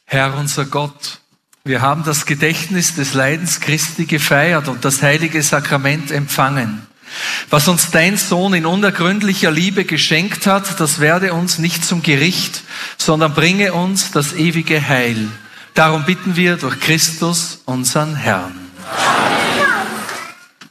Herr unser Gott, wir haben das Gedächtnis des Leidens Christi gefeiert und das heilige Sakrament empfangen. Was uns dein Sohn in unergründlicher Liebe geschenkt hat, das werde uns nicht zum Gericht, sondern bringe uns das ewige Heil. Darum bitten wir durch Christus, unseren Herrn.